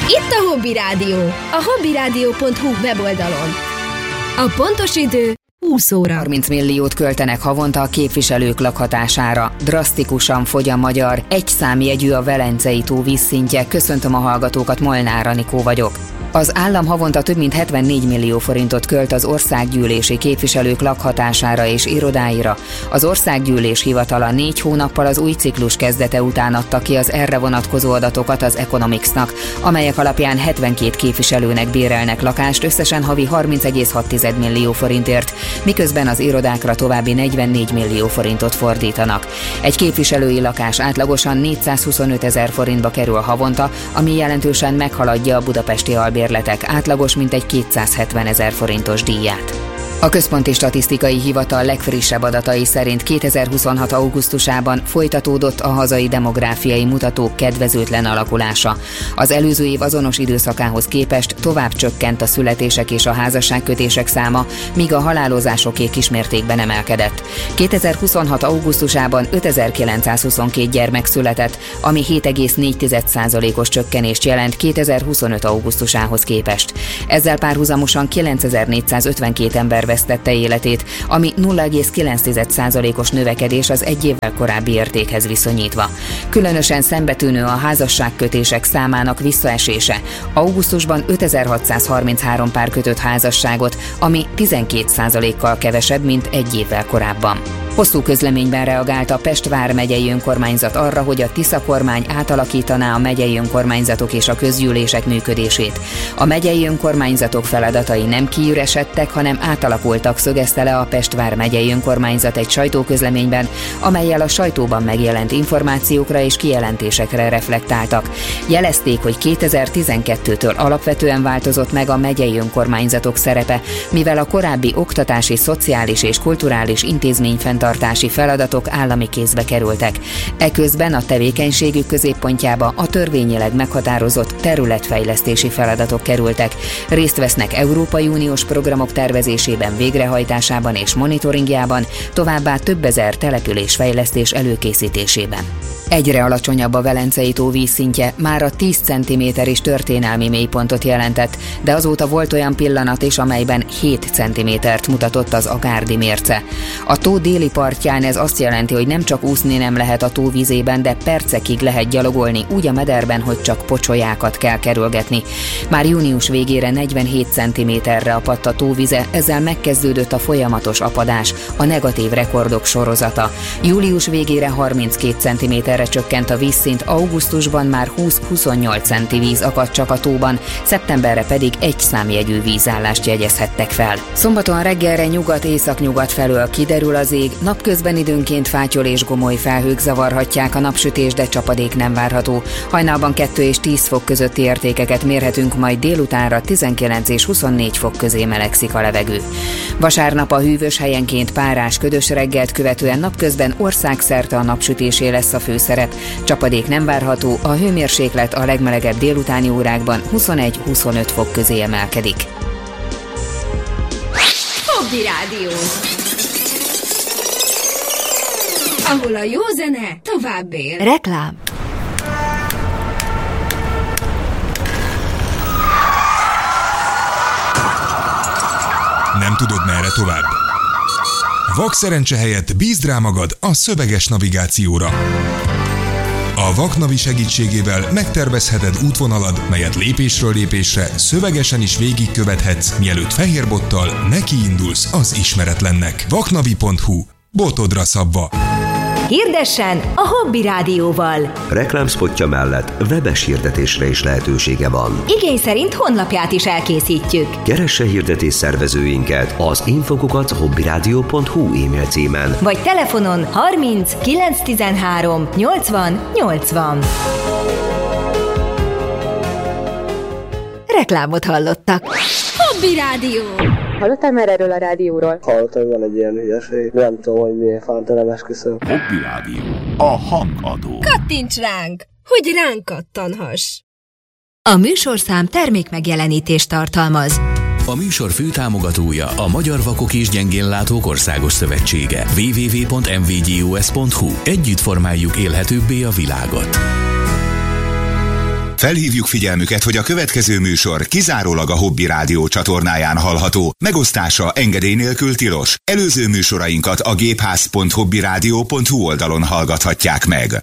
Itt a Hobby Rádió, a hobbyradio.hu weboldalon. A pontos idő 20 óra. 30 milliót költenek havonta a képviselők lakhatására. Drasztikusan fogy a magyar, egy számjegyű a Velencei tó vízszintje. Köszöntöm a hallgatókat, Molnár Anikó vagyok. Az állam havonta több mint 74 millió forintot költ az országgyűlési képviselők lakhatására és irodáira. Az országgyűlés hivatala 4 hónappal az új ciklus kezdete után adta ki az erre vonatkozó adatokat az Economicsnak, amelyek alapján 72 képviselőnek bérelnek lakást összesen havi 30,6 millió forintért, miközben az irodákra további 44 millió forintot fordítanak. Egy képviselői lakás átlagosan 425 000 forintba kerül havonta, ami jelentősen meghaladja a budapesti albérletek átlagos mintegy 270 000 forintos díját. A Központi Statisztikai Hivatal legfrissebb adatai szerint 2026. augusztusában folytatódott a hazai demográfiai mutatók kedvezőtlen alakulása. Az előző év azonos időszakához képest tovább csökkent a születések és a házasságkötések száma, míg a halálozásoké kismértékben emelkedett. 2026. augusztusában 5922 gyermek született, ami 7,4%-os csökkenést jelent 2025. augusztusához képest. Ezzel párhuzamosan 9452 ember vesztette életét, ami 0,9%-os növekedés az egy évvel korábbi értékhez viszonyítva. Különösen szembetűnő a házasságkötések számának visszaesése. Augusztusban 5633 pár kötött házasságot, ami 12%-kal kevesebb, mint egy évvel korábban. Hosszú közleményben reagált a Pest vármegyei önkormányzat arra, hogy a Tisza kormány átalakítaná a megyei önkormányzatok és a közgyűlések működését. A megyei önkormányzatok feladatai nem kiüresedtek, hanem átalakultak, szögezte le a Pest vármegyei önkormányzat egy sajtóközleményben, amellyel a sajtóban megjelent információkra és kijelentésekre reflektáltak. Jelezték, hogy 2012-től alapvetően változott meg a megyei önkormányzatok szerepe, mivel a korábbi oktatási, szociális és kulturális intézményfenntartási feladatok állami kézbe kerültek. Eközben a tevékenységük középpontjába a törvényileg meghatározott területfejlesztési feladatok kerültek. Részt vesznek Európai Uniós programok tervezésében, végrehajtásában és monitoringjában, továbbá több ezer településfejlesztés előkészítésében. Egyre alacsonyabb a Velencei tó vízszintje, már a 10 cm is történelmi mélypontot jelentett, de azóta volt olyan pillanat is, amelyben 7 cm-t mutatott az Agárdi mérce. A tó déli partján ez azt jelenti, hogy nem csak úszni nem lehet a tó vízében, de percekig lehet gyalogolni úgy a mederben, hogy csak pocsolyákat kell kerülgetni. Már június végére 47 cm-re apadt a tóvize, ezzel megkezdődött a folyamatos apadás, a negatív rekordok sorozata. Július végére 32 cm-re csökkent a vízszint, augusztusban már 20-28 centi víz akadt csak a tóban, szeptemberre pedig egy számjegyű vízállást jegyezhettek fel. Szombaton reggelre nyugat-északnyugat felől kiderül az ég, napközben időnként fátyol és gomoly felhők zavarhatják a napsütés, de csapadék nem várható. Hajnalban 2 és 10 fok közötti értékeket mérhetünk, majd délutánra 19 és 24 fok közé melegszik a levegő. Vasárnap a hűvös, helyenként párás, ködös reggelt követően napközben országszerte a napsütésé lesz a főszerep. Csapadék nem várható, a hőmérséklet a legmelegebb délutáni órákban 21-25 fok közé emelkedik. Hobby Rádió, ahol a jó zene tovább él. Reklám. Nem tudod, merre tovább? Vakszerencse helyett bízd rá magad a szöveges navigációra. A Vaknavi segítségével megtervezheted útvonalad, melyet lépésről lépésre szövegesen is végigkövethetsz, mielőtt fehérbottal nekiindulsz az ismeretlennek. Vaknavi.hu. Botodra szabva. Hirdessen a Hobby Rádióval. Reklámszpotja mellett webes hirdetésre is lehetősége van. Igény szerint honlapját is elkészítjük. Keresse hirdetés szervezőinket az info@hobbyradio.hu e-mail címen. Vagy telefonon 30 913 80 80. Reklámot hallottak. Hobby Rádió. Hallottál már erről a rádióról? Hallottam, van egy ilyen hülyeség. Nem tudom, hogy miért fánt, nem esküszöm. Hobby Rádió. A hangadó. Kattints ránk, hogy ránk kattanhass. A műsorszám termékmegjelenítést tartalmaz. A műsor főtámogatója a Magyar Vakok és Gyengénlátók Országos Szövetsége. www.mvgyos.hu. Együtt formáljuk élhetőbbé a világot. Felhívjuk figyelmüket, hogy a következő műsor kizárólag a Hobby Rádió csatornáján hallható. Megosztása engedély nélkül tilos. Előző műsorainkat a gépház.hobbyradio.hu oldalon hallgathatják meg.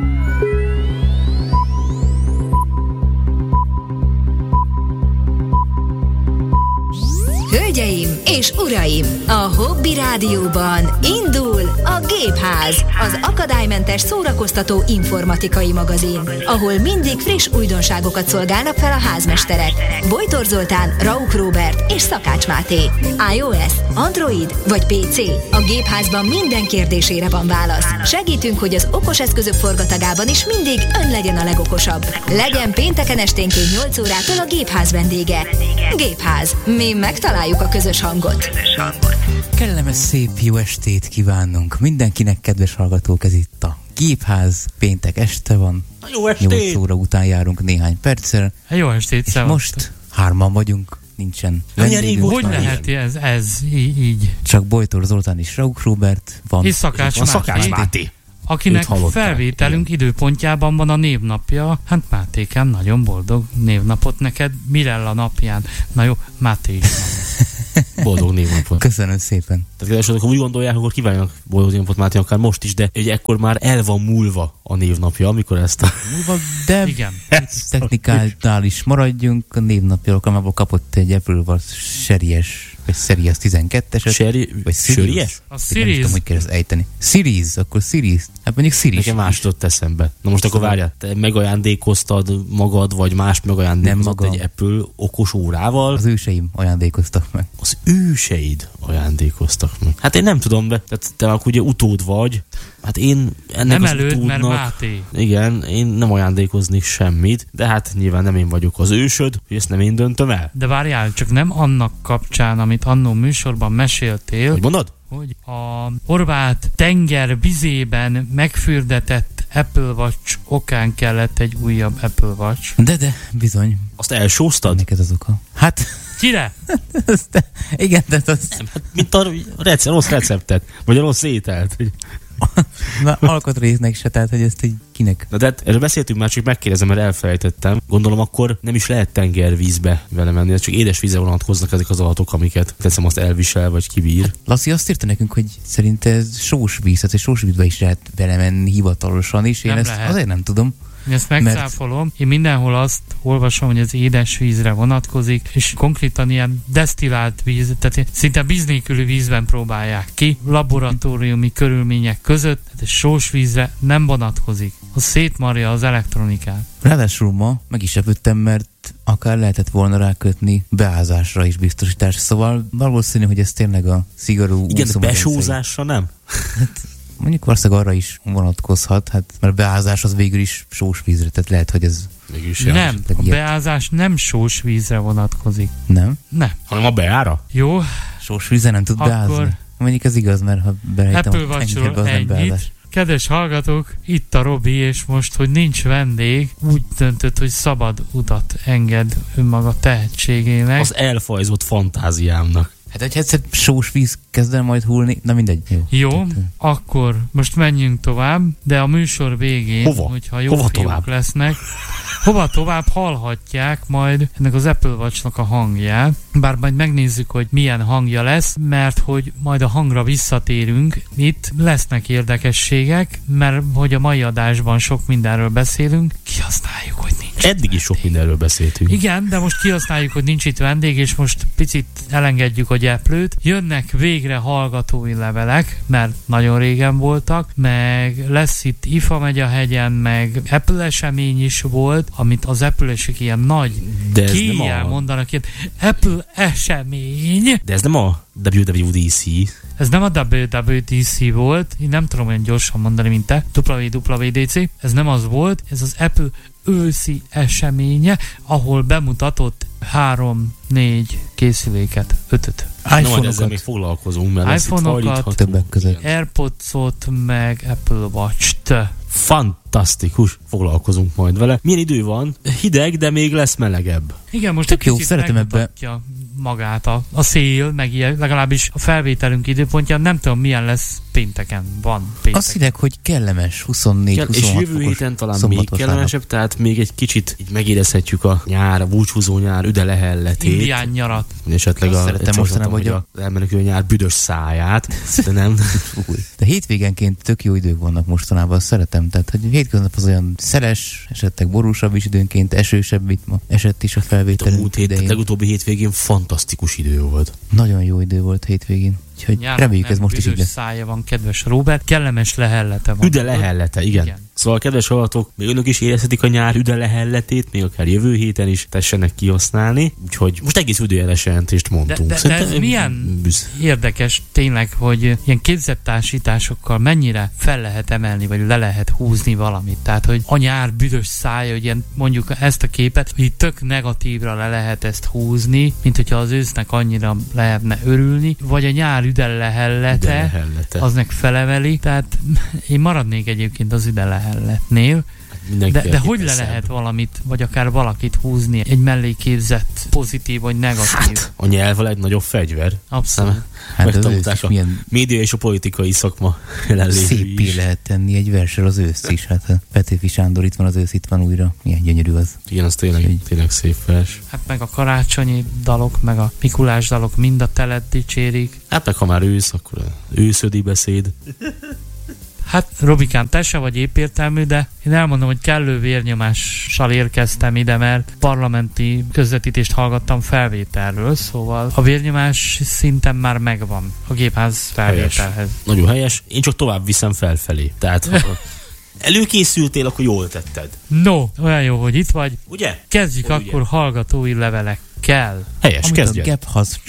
Hölgyeim és uraim, a Hobby Rádióban indul a Gépház, az akadálymentes szórakoztató informatikai magazin, ahol mindig friss újdonságokat szolgálnak fel a házmesterek. Bojtor Zoltán, Rauk Róbert és Szakács Máté. iOS, Android vagy PC? A Gépházban minden kérdésére van válasz. Segítünk, hogy az okos eszközök forgatagában is mindig ön legyen a legokosabb. Legyen pénteken esténként 8 órától a Gépház vendége. Gépház. Mi megtaláljuk a közös hangot. Kellemes szép jó estét kívánunk mindenkinek, kedves hallgatók, ez itt a Gépház, péntek este van. Jó estét! 8 óra után járunk néhány perccel. Jó estét, és most 3-an vagyunk, nincsen vendégünk. Hogy lehet ez így? Csak Bojtor Zoltán és Rauk Róbert van. És Szakács Máté. Akinek felvételünk időpontjában van a névnapja. Hát Mátékám, nagyon boldog névnapot neked. Mirella napján. Na jó, Máté is boldog névnapot. Köszönöm szépen. Tehát ha úgy gondolják, akkor kívánjanak boldog névnapot Máté, akár most is, de ugye ekkor már el van múlva a névnapja, amikor ezt a... De igen. Technikálnál is maradjunk, a névnapja alkalmából kapott egy Apple Watch Series, vagy Series 12-eset. Vagy Series? A Series. Nem tudom, hogy kell ezt ejteni. Series, akkor Series. Hát mondjuk Series. Nekem más jutott eszembe. Na most akkor várjál, te megajándékoztad magad, vagy más megajándékozott egy Apple okos órával? Az őseim ajándékoztak meg. Az őseid ajándékoztak meg. Hát én nem tudom, de te akkor ugye utód vagy. Hát én ennek nem az előtt, utódnak... mert Máté. Igen, én nem ajándékoznék semmit, de hát nyilván nem én vagyok az ősöd, hogy ezt nem én döntöm el. De várjál, csak nem annak kapcsán, amit annó műsorban meséltél. Hogy mondod? Hogy a horvát tenger vizében megfürdetett Apple Watch okán kellett egy újabb Apple Watch. De, bizony. Azt elsóztad? Neked az oka. Hát... Kire? Igen, de az... Hát, mint a rossz receptet, vagy a rossz ételt. Na, alkatrésznek se, tehát, hogy ezt így kinek. Na, de hát erről beszéltünk már, csak megkérdezem, mert elfelejtettem. Gondolom akkor nem is lehet tengervízbe vele menni, csak édes vízre vonatkoznak ezek az adatok, amiket teszem azt elvisel, vagy kibír. Hát, Laci azt írta nekünk, hogy szerint ez sós víz, tehát sós vízbe is lehet vele menni hivatalosan is. Én ezt azért nem tudom. Én ezt megcáfolom. Én mindenhol azt olvasom, hogy ez édes vízre vonatkozik, és konkrétan ilyen desztillált víz, tehát szinte víz nélküli vízben próbálják ki, laboratóriumi körülmények között, tehát ez sós vízre nem vonatkozik. Az szétmarja az elektronikát. Ráadásul ma meg is lepődtem, mert akár lehetett volna rákötni beázásra is biztosítás. Szóval valószínű, hogy ez tényleg a szigorú... Igen, de besózásra nem? Hát, mondjuk valószínűleg arra is vonatkozhat, hát, mert a beázás az végül is sós vízre, tehát lehet, hogy ez... Nem, a beázás nem sós vízre vonatkozik. Nem? Nem. Hanem a beára? Jó. Sós vízre nem tud beázni. Mondjuk ez igaz, mert ha berejtem a tengerbe, az nem beázás. Kedves hallgatók, itt a Robi, és most, hogy nincs vendég, úgy döntött, hogy szabad utat enged önmaga tehetségének. Az elfajzott fantáziámnak. Hát, hogy egyszer sós víz kezdem majd hullni, na mindegy. Jó, akkor most menjünk tovább, de a műsor végén, hogyha jó fiúk lesznek, hova tovább hallhatják majd ennek az Apple Watch-nak a hangját, bár majd megnézzük, hogy milyen hangja lesz, mert hogy majd a hangra visszatérünk, itt lesznek érdekességek, mert hogy a mai adásban sok mindenről beszélünk, kihasználjuk, hogy nincs. Eddig is sok mindenről beszéltünk. Igen, de most kihasználjuk, hogy nincs itt vendég, és most picit elengedjük a gyeplőt. Jönnek végre hallgatói levelek, mert nagyon régen voltak, meg lesz itt IFA megy a hegyen, meg Apple esemény is volt, amit az Apple-esek ilyen nagy kéjjel mondanak, ilyen Apple esemény. De ez nem a WWDC. Ez nem a WWDC volt, én nem tudom olyan gyorsan mondani, mint te, WWDC, ez nem az volt, ez az Apple őszi eseménye, ahol bemutatott 3-4 készüléket, 5-öt. iPhone-okat. Ezzel még foglalkozunk, mert iPhone-okat, többek között. AirPods-ot, meg Apple Watch-t. Fantasztikus, foglalkozunk majd vele. Milyen idő van? Hideg, de még lesz melegebb. Igen, most tök jó, szeretem magát a szél, meg ilyen, legalábbis a felvételünk időpontján, nem tudom milyen lesz pénteken van. Azt hívják, hogy kellemes 24-26 és jövő héten talán még kellemesebb, tehát még egy kicsit így megérezhetjük a nyár, a búcsúzó nyár üde lehelletét. Indián nyarat. Esetleg hogy elmenekülő nyár büdös száját, de nem. De hétvégenként tök jó idők vannak mostanában, szeretem. Tehát, hogy hétköznap az olyan szeles, esetleg borúsabb is időnként, esősebb, itt ma esett is a felvételünk idején. Legutóbbi hétvégén fantasztikus idő volt. Nagyon jó idő volt hétvégén. Úgyhogy reméljük, ez most is így lesz. Szája van, kedves Róbert, kellemes lehellete van. Üde lehellete, igen. Szóval, kedves hallgatók, még önök is érezhetik a nyár üde lehelletét, még akár jövő héten is tessenek kihasználni. Úgyhogy most egész időjeles jelentést mondtunk. De ez milyen érdekes tényleg, hogy ilyen képzettársításokkal mennyire fel lehet emelni, vagy le lehet húzni valamit. Tehát, hogy a nyár büdös szája, hogy ilyen, mondjuk ezt a képet, hogy tök negatívra le lehet ezt húzni, mint hogyha az ősznek annyira lehetne örülni, vagy a nyár üde lehellete, az meg felemeli. Tehát én maradnék egyébként az üde lehelletnél. De hogy le lehet valamit, vagy akár valakit húzni egy mellé képzett pozitív vagy negatív? Hát, a nyelv a legnagyobb fegyver. Abszolút. Hát a média és a politikai szakma jelenlévő szépé lehet tenni egy versel az őszt is. Hát Petőfi Sándor itt van, az ősz itt van újra. Milyen gyönyörű az. Igen, az tényleg szép vers. Hát meg a karácsonyi dalok, meg a Mikulás dalok mind a telet dicsérik. Hát meg ha már ősz, akkor őszödi beszéd. Hát, Robikám, te se vagy épértelmű, de én elmondom, hogy kellő vérnyomással érkeztem ide, mert parlamenti közvetítést hallgattam felvételről, szóval a vérnyomás szinten már megvan a Gépház felvételhez. Helyes. Nagyon helyes. Én csak tovább viszem felfelé. Tehát, ha előkészültél, akkor jól tetted. No, olyan jó, hogy itt vagy. Ugye? Kezdjük akkor hallgatói levelek. Kell. Helyes, amit kezdjed. A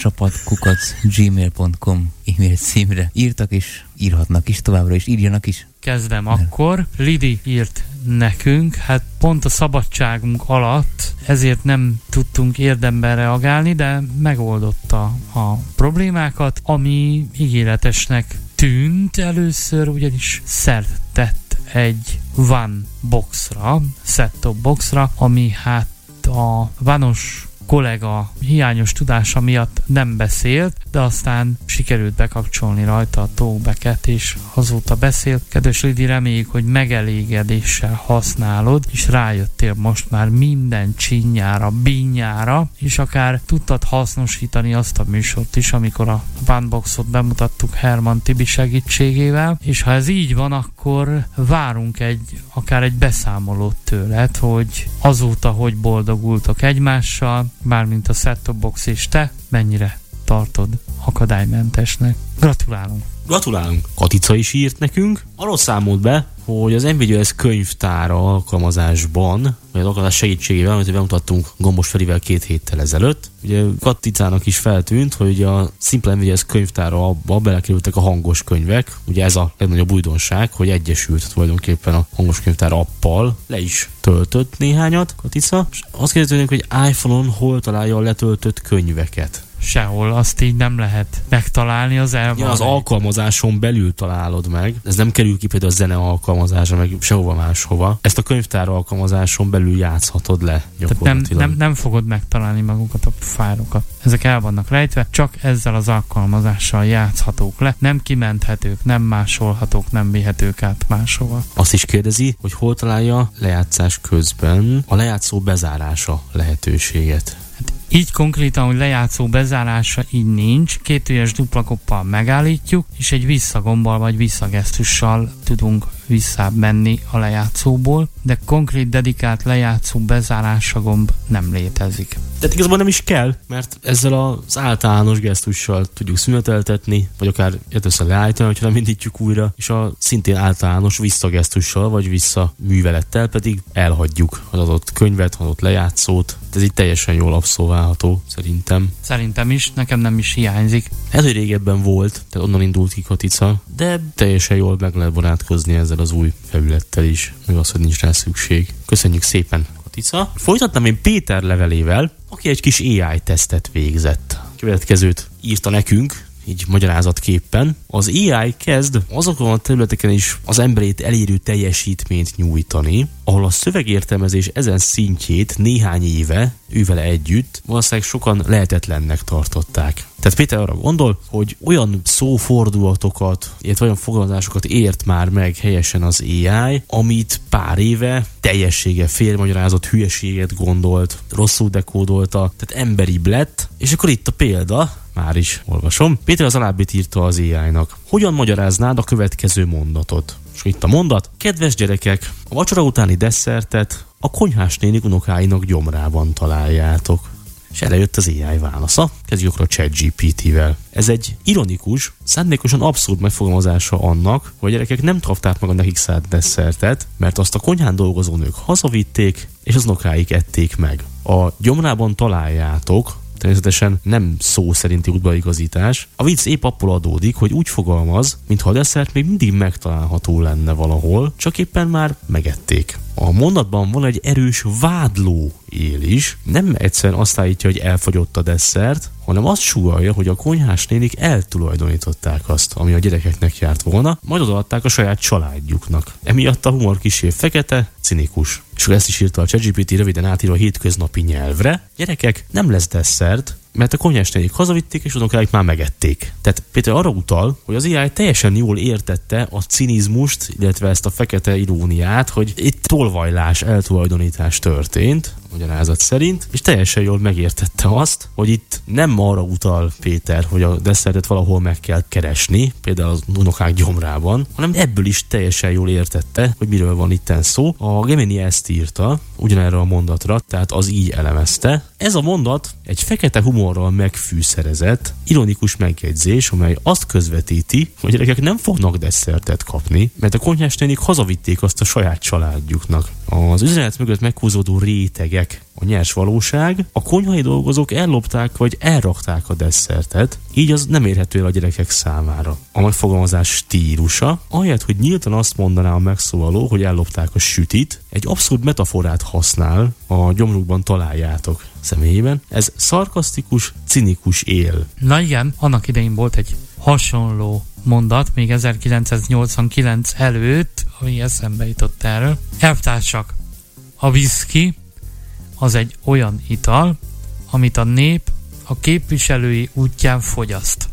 gephazcsapat@gmail.com e-mail címre írtak és írhatnak is, továbbra is írjanak is. Kezdem akkor. Lidi írt nekünk, hát pont a szabadságunk alatt, ezért nem tudtunk érdemben reagálni, de megoldotta a problémákat, ami ígéretesnek tűnt először, ugyanis szert tett egy van boxra, set-top boxra, ami hát a vanos kollega hiányos tudása miatt nem beszélt, de aztán sikerült bekapcsolni rajta a talkbacket, és azóta beszélt. Kedves Lidi, reméljük, hogy megelégedéssel használod, és rájöttél most már minden csinyára, bínyára, és akár tudtad hasznosítani azt a műsort is, amikor a Vanboxot bemutattuk Herman Tibi segítségével, és ha ez így van, akkor várunk akár egy beszámolót tőled, hogy azóta hogy boldogultok egymással, mármint a set-top box és te, mennyire tartod akadálymentesnek. Gratulálunk! Gratulálunk! Katica is írt nekünk. Arról számolt be, hogy az NVIDIA könyvtára alkalmazásban, vagy az alkalmazás segítségével, amit bemutattunk Gombos Ferivel 2 héttel ezelőtt. Ugye Katicának is feltűnt, hogy a szimpla NVIDIA könyvtára abba belekerültek a hangos könyvek. Ugye ez a legnagyobb újdonság, hogy egyesült tulajdonképpen a hangos könyvtára appal. Le is töltött néhányat Katica. És azt kérdezik, hogy iPhone-on hol találja a letöltött könyveket. Sehol, azt így nem lehet megtalálni, az az alkalmazáson belül találod meg. Ez nem kerül ki például a zene alkalmazásra, meg sehova máshova. Ezt a könyvtár alkalmazáson belül játszhatod le gyakorlatilag. Nem fogod megtalálni magukat a fájlokat. Ezek el vannak rejtve, csak ezzel az alkalmazással játszhatók le. Nem kimenthetők, nem másolhatók, nem vihetők át máshova. Azt is kérdezi, hogy hol találja lejátszás közben a lejátszó bezárása lehetőséget. Így konkrétan, hogy lejátszó bezárása így nincs, 2 ügyes dupla koppal megállítjuk, és egy visszagombbal vagy visszagesztussal tudunk visszább menni a lejátszóból, de konkrét dedikált lejátszó bezárása gomb nem létezik. Tehát igazából nem is kell, mert ezzel az általános gesztussal tudjuk szüneteltetni, vagy akár össze leállítani, hogyha nem indítjuk újra, és a szintén általános visszagesztussal, vagy visszaművelettel pedig elhagyjuk az adott könyvet, adott lejátszót. Ez így teljesen jól abszolválható, szerintem. Szerintem is, nekem nem is hiányzik. Ez, hogy régebben volt, tehát onnan indult ki Katica, de teljesen jól meg lehet barátkozni ezzel az új felülettel is, meg az, hogy nincs rá szükség. Köszönjük szépen, Katica. Folytatnám én Péter levelével, aki egy kis AI tesztet végzett. Következőt írta nekünk, így magyarázatképpen. Az AI kezd azokon a területeken is az emberét elérő teljesítményt nyújtani, ahol a szövegértelmezés ezen szintjét néhány éve ő vele együtt valószínűleg sokan lehetetlennek tartották. Tehát Péter arra gondol, hogy olyan szófordulatokat, illetve olyan fogalmazásokat ért már meg helyesen az AI, amit pár éve teljessége félmagyarázott hülyeséget gondolt, rosszul dekódolta, tehát emberibb lett, és akkor itt a példa, már is olvasom. Péter az alábbit írta az AI-nak. Hogyan magyaráznád a következő mondatot? És itt a mondat. Kedves gyerekek, a vacsora utáni desszertet a konyhás nénik unokáinak gyomrában találjátok. És erre jött az AI válasza. Kezdjük akkor a ChatGPT-vel. Ez egy ironikus, szándékosan abszurd megfogalmazása annak, hogy a gyerekek nem kapták meg a nekik szánt desszertet, mert azt a konyhán dolgozó nők hazavitték, és az unokáik ették meg. A gyomrában találjátok, természetesen nem szó szerinti útbaigazítás. A vicc épp abból adódik, hogy úgy fogalmaz, mintha a desszert még mindig megtalálható lenne valahol, csak éppen már megették. A mondatban van egy erős vádló él is. Nem egyszerűen azt állítja, hogy elfogyott a desszert, hanem azt sugallja, hogy a konyhás nénik eltulajdonították azt, ami a gyerekeknek járt volna, majd odaadták a saját családjuknak. Emiatt a humor kissé fekete, cinikus. És ezt is írta a ChatGPT röviden átírva a hétköznapi nyelvre. Gyerekek, nem lesz desszert, mert a konyhás nénik hazavitték, és unokáik már megették. Tehát Péter arra utal, hogy az AI teljesen jól értette a cinizmust, illetve ezt a fekete iróniát, hogy itt tolvajlás, eltulajdonítás történt, magyarázat szerint, és teljesen jól megértette azt, hogy itt nem arra utal Péter, hogy a desszertet valahol meg kell keresni, például az unokák gyomrában, hanem ebből is teljesen jól értette, hogy miről van itten szó. A Gemini ezt írta, ugyanerre a mondatra, tehát az így elemezte. Ez a mondat egy fekete humorral megfűszerezett, ironikus megjegyzés, amely azt közvetíti, hogy a gyerekek nem fognak desszertet kapni, mert a konyhás nénik hazavitték azt a saját családjuknak. Az üzenet mögött meghúzódó rétegek, a nyers valóság, a konyhai dolgozók ellopták vagy elrakták a desszertet, így az nem érhető el a gyerekek számára. A megfogalmazás stílusa, ahelyett, hogy nyíltan azt mondaná a megszólaló, hogy ellopták a sütit, egy abszurd metaforát használ, a gyomrukban találjátok személyében. Ez szarkasztikus, cinikus él. Na igen, annak idején volt egy hasonló mondat, még 1989 előtt, ami eszembe jutott erről. Elvtársak, a viszki az egy olyan ital, amit a nép a képviselői útján fogyaszt.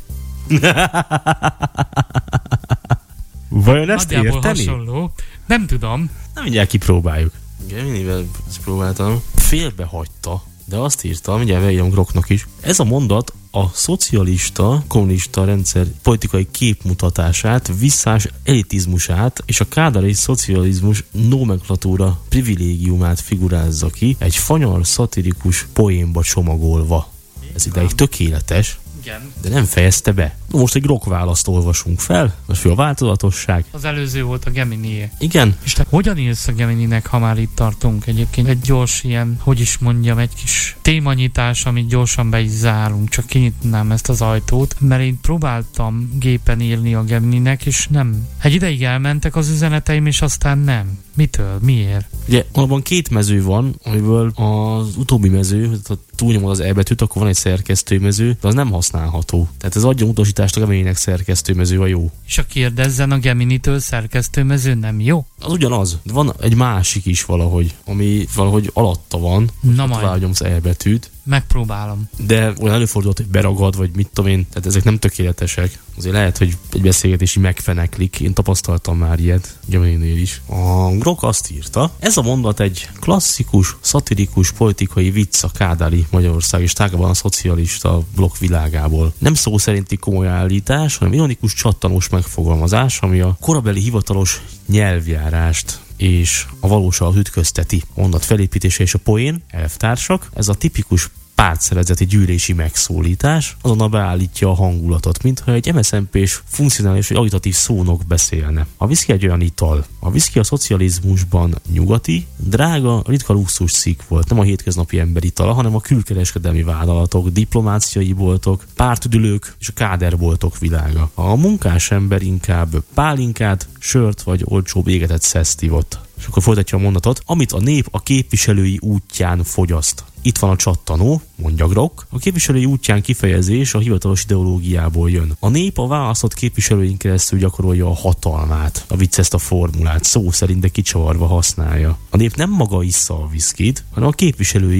Vajon ezt érteni? Hasonló. Nem tudom. Na mindjárt kipróbáljuk. Geminivel ezt próbáltam. Félbehagyta, de azt írta, mindjárt beírom Groknak is. Ez a mondat a szocialista, kommunista rendszer politikai képmutatását, visszás elitizmusát és a kádári szocializmus nomenklatúra privilégiumát figurázza ki, egy fanyar szatirikus poénba csomagolva. Ez idáig tökéletes, igen, de nem fejezte be. Most egy Grok választ olvasunk fel, most a változatosság. Az előző volt a Gemini-é. Igen. És te hogyan írsz a Gemininek, ha már itt tartunk egyébként? Egy gyors ilyen, hogy is mondjam, egy kis témanyitás, amit gyorsan be is zárunk, csak kinyitnám ezt az ajtót, mert én próbáltam gépen írni a Gemininek, és nem. Egy ideig elmentek az üzeneteim, és aztán nem. Mitől? Miért? Ugye valóban két mező van, amiből az utóbbi mező, ha túlnyomod az E betűt, akkor van egy szerkesztőmező, de az nem használható. Tehát ez adja utasítást a Gemininek, szerkesztőmező a jó. És a kérdezzen a Geminitől, szerkesztőmező nem jó? Az ugyanaz. De van egy másik is valahogy, ami valahogy alatta van. Na majd. Találom az E betűt. Megpróbálom. De olyan előfordult, hogy beragad, vagy mit tudom én, tehát ezek nem tökéletesek. Azért lehet, hogy egy beszélgetési megfeneklik. Én tapasztaltam már ilyet, Gemininél is. A Grok azt írta, ez a mondat egy klasszikus, szatirikus, politikai vicc a kádári Magyarország és tágában a szocialista blokk világából. Nem szó szerinti komoly állítás, hanem ironikus csattanós megfogalmazás, ami a korabeli hivatalos nyelvjárást és a valóságot ütközteti. Mondat felépítése és a poén, elvtársak, ez a tipikus pártszervezeti gyűlési megszólítás, azonnal beállítja a hangulatot, mintha egy MSZNP-s funkcionális vagy auditatív szónok beszélne. A viszki egy olyan ital. A viszki a szocializmusban nyugati, drága, ritka luxus cikk volt, nem a hétköznapi ember itala, hanem a külkereskedelmi vállalatok, diplomáciai boltok, pártüdülők és a káderboltok világa. A munkás ember inkább pálinkát, sört vagy olcsóbb égetett szeszt ivott. És akkor folytatja a mondatot, amit a nép a képviselői útján fogyaszt. Itt van a csattanó, mondja Grok. A képviselői útján kifejezés a hivatalos ideológiából jön. A nép a választott képviselőin keresztül gyakorolja a hatalmát. A vicc ezt a formulát szó szerint, de kicsavarva használja. A nép nem maga issza a viszkit, hanem a képviselői, a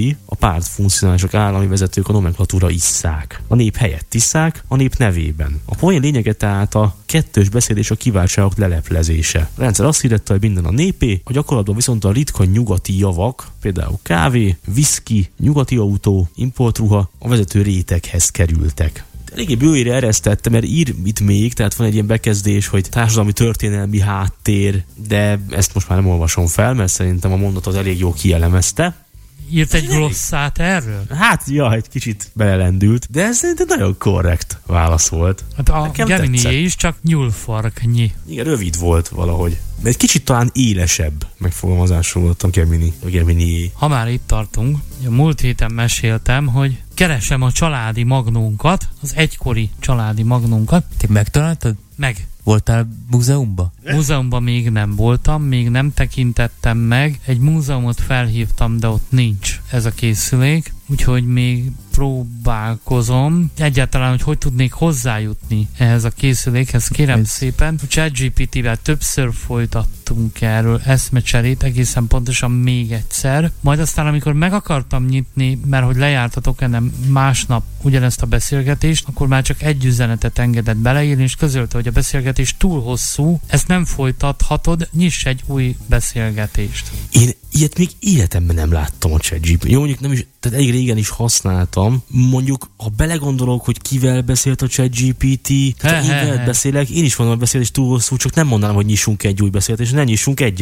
pártfunkcionálisok, állami vezetők a nomenklatúra isszák. A nép helyett isszák, a nép nevében. A poén lényege tehát a kettős beszéd és a kiváltságok leleplezése. A rendszer azt hirdette, hogy minden a népé, a gyakorlatban viszont a ritka nyugati javak, például kávé, viszki, nyugati autó, importruha a vezető réteghez kerültek. Eléggé bőjére eresztette, mert ír itt még, tehát van egy ilyen bekezdés, hogy társadalmi történelmi háttér, de ezt most már nem olvasom fel, mert szerintem a mondat az elég jól kielemezte. Írt egy glosszát erről? Hát, ja, egy kicsit belelendült, de ez szerintem nagyon korrekt válasz volt. Hát a Geminié is csak nyúlfarknyi. Igen, rövid volt valahogy. De egy kicsit talán élesebb megfogalmazásról volt a Geminié. Ha már itt tartunk, a múlt héten meséltem, hogy keresem a családi magnónkat, az egykori családi magnónkat. Te megtaláltad? Meg. Voltál múzeumban? Múzeumban még nem voltam, még nem tekintettem meg. Egy múzeumot felhívtam, de ott nincs ez a készülék, úgyhogy még próbálkozom. Egyáltalán, hogy tudnék hozzájutni ehhez a készülékhez. Kérem szépen, a ChatGPT-vel többször folytattunk erről eszmecserét, egészen pontosan még egyszer. Majd aztán, amikor meg akartam nyitni, mert hogy lejártatok ennem másnap ugyanezt a beszélgetést, akkor már csak egy üzenetet engedett beleírni, és közölte, hogy a beszélgetés túl hosszú, ezt nem folytathatod, nyiss egy új beszélgetést. Én ilyet még életemben nem láttam a ChatGPT. Jó, mondjuk nem is, tehát elég régen is használtam. Mondjuk, ha belegondolok, hogy kivel beszélt a ChatGPT, tehát én veled beszélek, én is mondom, a beszélgetés túl hosszú, csak nem mondanám, hogy nyissunk egy új beszélgetést, ne nyissunk egy